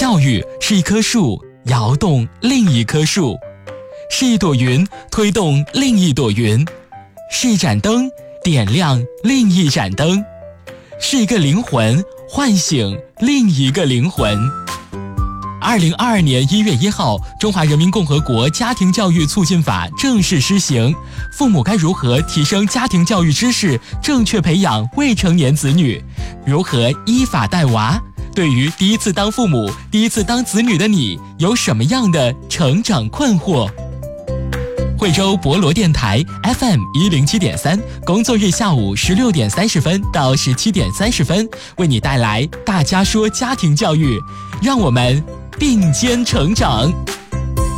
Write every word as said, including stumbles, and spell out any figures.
教育是一棵树摇动另一棵树，是一朵云推动另一朵云，是一盏灯点亮另一盏灯，是一个灵魂唤醒另一个灵魂。二零二二年一月一号，中华人民共和国家庭教育促进法正式施行。父母该如何提升家庭教育知识，正确培养未成年子女？如何依法带娃？对于第一次当父母、第一次当子女的你，有什么样的成长困惑？惠州博罗电台 F M 一零七点三，工作日下午十六点三十分到十七点三十分，为你带来大家说家庭教育，让我们并肩成长。